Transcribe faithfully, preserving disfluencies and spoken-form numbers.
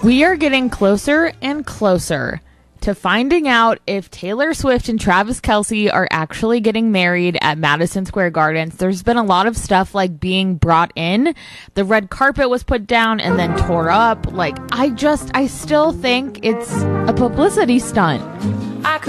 We are getting closer and closer to finding out if Taylor Swift and Travis Kelce are actually getting married at Madison Square Gardens. There's been a lot of stuff like being brought in. The red carpet was put down and then tore up. Like, I just, I still think it's a publicity stunt.